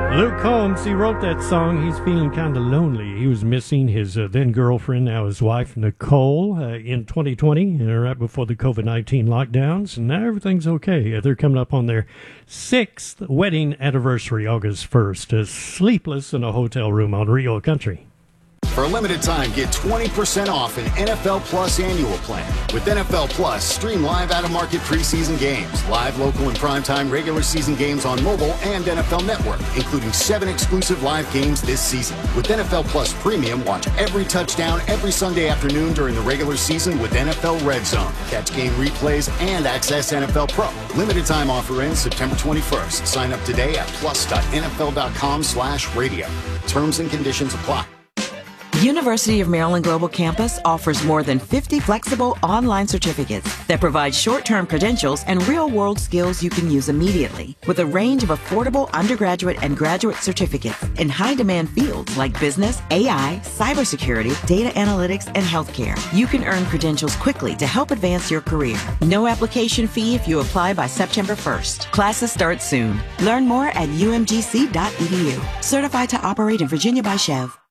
Luke Combs, he wrote that song. He's feeling kind of lonely. He was missing his then girlfriend, now his wife, Nicole, in 2020, right before the COVID-19 lockdowns. And now everything's okay. They're coming up on their 6th wedding anniversary, August 1st. Sleepless in a hotel room on Rio Country. For a limited time, get 20% off an NFL Plus annual plan. With NFL Plus, stream live out-of-market preseason games, live local and primetime regular season games on mobile and NFL Network, including 7 exclusive live games this season. With NFL Plus Premium, watch every touchdown every Sunday afternoon during the regular season with NFL Red Zone. Catch game replays and access NFL Pro. Limited time offer ends September 21st. Sign up today at plus.nfl.com/radio. Terms and conditions apply. University of Maryland Global Campus offers more than 50 flexible online certificates that provide short-term credentials and real-world skills you can use immediately, with a range of affordable undergraduate and graduate certificates in high-demand fields like business, AI, cybersecurity, data analytics, and healthcare. You can earn credentials quickly to help advance your career. No application fee if you apply by September 1st. Classes start soon. Learn more at umgc.edu. Certified to operate in Virginia by Chev.